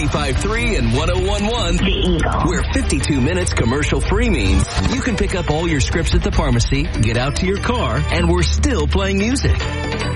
95.3 and 101.1. The Eagle. Where 52 minutes commercial-free means you can pick up all your scripts at the pharmacy, get out to your car, and we're still playing music.